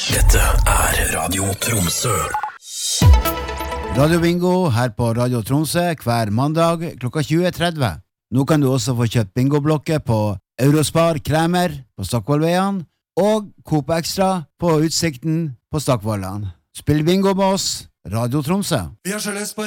Dette Radio Tromsø. Radio Bingo her på Radio Tromsø hver mandag klokka 20.30. Nå kan du også få kjøpt bingoblokker på Eurospar Kremer på Stokkvollveien og Coop Extra på Utsikten på Stokkvollan. Spill bingo med oss, Radio Tromsø. Vi har sjøløst på